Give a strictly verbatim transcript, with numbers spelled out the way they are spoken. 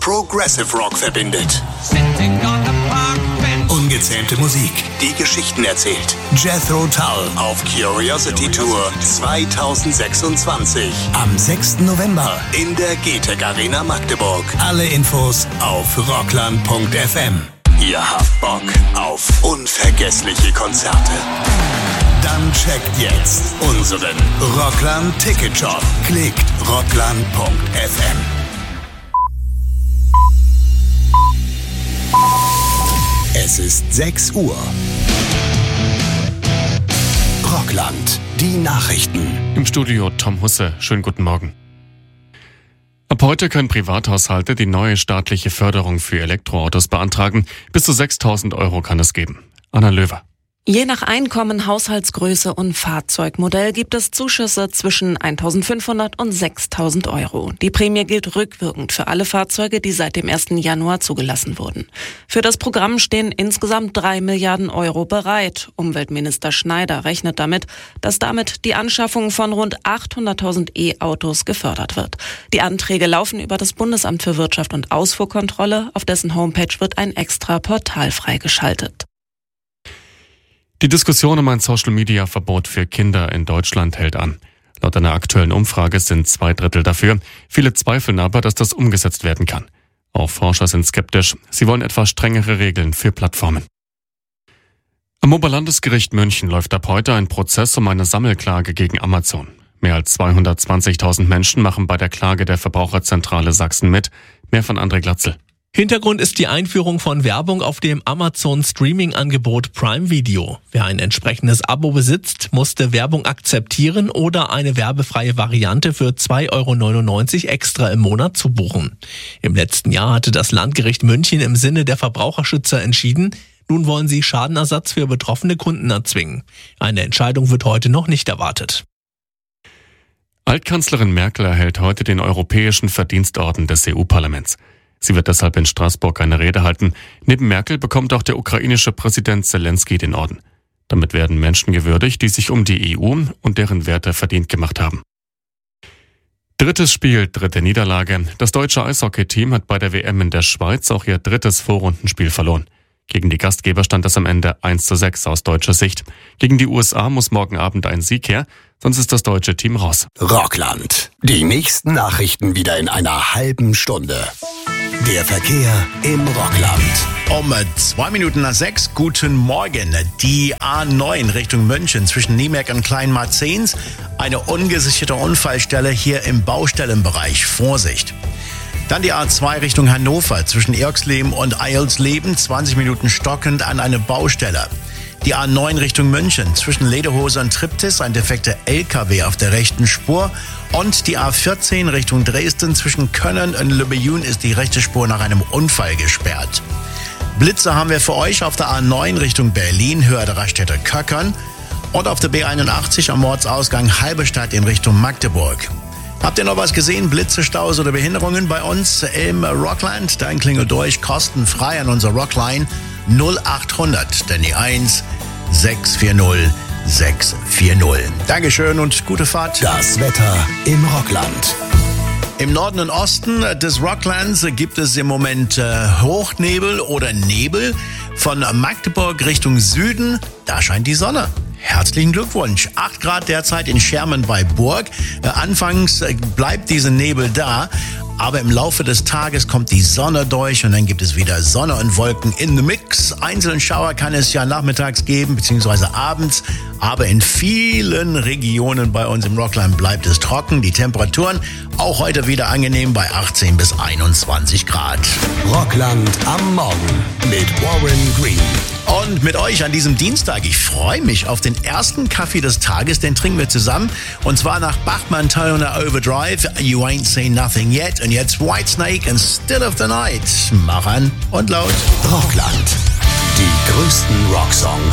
Progressive Rock verbindet. Ungezähmte Musik, die Geschichten erzählt. Jethro Tull auf Curiosity Tour zweitausendsechsundzwanzig. Am sechsten November in der G T E C Arena Magdeburg. Alle Infos auf rockland punkt f m. Ihr habt Bock auf unvergessliche Konzerte? Dann checkt jetzt unseren Rockland Ticket Shop. Klickt rockland punkt f m. Es ist sechs Uhr. Rockland, die Nachrichten. Im Studio Tom Husse. Schönen guten Morgen. Ab heute können Privathaushalte die neue staatliche Förderung für Elektroautos beantragen. Bis zu sechstausend Euro kann es geben. Anna Löwer. Je nach Einkommen, Haushaltsgröße und Fahrzeugmodell gibt es Zuschüsse zwischen eintausendfünfhundert und sechstausend Euro. Die Prämie gilt rückwirkend für alle Fahrzeuge, die seit dem ersten Januar zugelassen wurden. Für das Programm stehen insgesamt drei Milliarden Euro bereit. Umweltminister Schneider rechnet damit, dass damit die Anschaffung von rund achthunderttausend E-Autos gefördert wird. Die Anträge laufen über das Bundesamt für Wirtschaft und Ausfuhrkontrolle. Auf dessen Homepage wird ein extra Portal freigeschaltet. Die Diskussion um ein Social-Media-Verbot für Kinder in Deutschland hält an. Laut einer aktuellen Umfrage sind zwei Drittel dafür. Viele zweifeln aber, dass das umgesetzt werden kann. Auch Forscher sind skeptisch. Sie wollen etwas strengere Regeln für Plattformen. Am Oberlandesgericht München läuft ab heute ein Prozess um eine Sammelklage gegen Amazon. Mehr als zweihundertzwanzigtausend Menschen machen bei der Klage der Verbraucherzentrale Sachsen mit. Mehr von André Glatzel. Hintergrund ist die Einführung von Werbung auf dem Amazon-Streaming-Angebot Prime Video. Wer ein entsprechendes Abo besitzt, musste Werbung akzeptieren oder eine werbefreie Variante für zwei Euro neunundneunzig extra im Monat zu buchen. Im letzten Jahr hatte das Landgericht München im Sinne der Verbraucherschützer entschieden. Nun wollen sie Schadenersatz für betroffene Kunden erzwingen. Eine Entscheidung wird heute noch nicht erwartet. Altkanzlerin Merkel erhält heute den Europäischen Verdienstorden des E U-Parlaments. Sie wird deshalb in Straßburg eine Rede halten. Neben Merkel bekommt auch der ukrainische Präsident Zelensky den Orden. Damit werden Menschen gewürdigt, die sich um die E U und deren Werte verdient gemacht haben. Drittes Spiel, dritte Niederlage. Das deutsche Eishockey-Team hat bei der W M in der Schweiz auch ihr drittes Vorrundenspiel verloren. Gegen die Gastgeber stand es am Ende eins zu sechs aus deutscher Sicht. Gegen die U S A muss morgen Abend ein Sieg her, sonst ist das deutsche Team raus. Rockland. Die nächsten Nachrichten wieder in einer halben Stunde. Der Verkehr im Rockland. Um zwei Minuten nach sechs, guten Morgen. Die A neun Richtung München zwischen Niemerk und Kleinmarzens. Eine ungesicherte Unfallstelle hier im Baustellenbereich. Vorsicht. Dann die A zwei Richtung Hannover zwischen Erxleben und Eilsleben. zwanzig Minuten stockend an eine Baustelle. Die A neun Richtung München zwischen Lederhose und Triptis, ein defekter L K W auf der rechten Spur. Und die A vierzehn Richtung Dresden zwischen Köln und Lübbejun ist die rechte Spur nach einem Unfall gesperrt. Blitze haben wir für euch auf der A neun Richtung Berlin, Höhe der Raststätte Köckern. Und auf der B einundachtzig am Ortsausgang Halberstadt in Richtung Magdeburg. Habt ihr noch was gesehen? Blitze, Staus oder Behinderungen bei uns im Rockland? Dann klingelt durch, kostenfrei an unser Rockline null achthundert, dann die eins sechs vier null sechs vier null. Dankeschön und gute Fahrt. Das Wetter im Rockland. Im Norden und Osten des Rocklands gibt es im Moment äh, Hochnebel oder Nebel. Von Magdeburg Richtung Süden, da scheint die Sonne. Herzlichen Glückwunsch. acht Grad derzeit in Schermen bei Burg. Äh, anfangs äh, bleibt dieser Nebel da, aber im Laufe des Tages kommt die Sonne durch und dann gibt es wieder Sonne und Wolken in the mix. Einzelnen Schauer kann es ja nachmittags geben, beziehungsweise abends, aber in vielen Regionen bei uns im Rockland bleibt es trocken. Die Temperaturen auch heute wieder angenehm bei achtzehn bis einundzwanzig Grad. Rockland am Morgen mit Warren Green. Und mit euch an diesem Dienstag. Ich freue mich auf den ersten Kaffee des Tages, den trinken wir zusammen. Und zwar nach Bachmann Turner Overdrive, You Ain't Say Nothing Yet. Und jetzt Whitesnake and Still of the Night. Mach an und laut. Rockland. Die größten Rocksongs